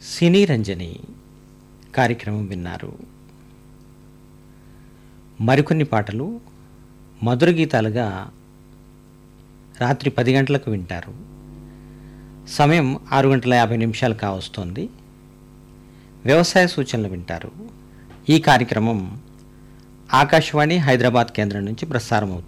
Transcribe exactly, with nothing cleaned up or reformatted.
సినీ రంజని కార్యక్రమం విన్నారు. మరికొన్ని పాటలు మధుర గీతాలుగా రాత్రి పది గంటలకు వింటారు. సమయం ఆరు గంటల యాభై నిమిషాలు కావస్తోంది. వ్యవసాయ సూచనలు వింటారు. ఈ కార్యక్రమం ఆకాశవాణి హైదరాబాద్ కేంద్రం నుంచి ప్రసారం అవుతుంది.